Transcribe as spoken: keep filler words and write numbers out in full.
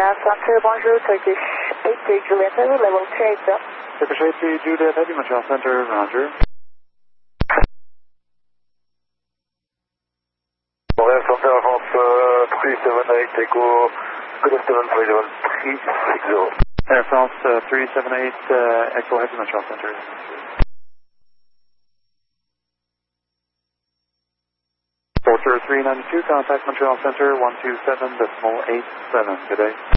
Center, bonjour, Turkish eight three Juliet, level three eight zero. Turkish eight three Juliet, Heavy Montreal Center, Roger. Montreal Center, avance uh, three seven eight, Echo, good afternoon, three seven three six zero. Air France uh, three seven eight, uh, Echo, Heavy Montreal Center. Vulture three ninety-two, contact Montreal Center one two seven decimal eight seven, good day.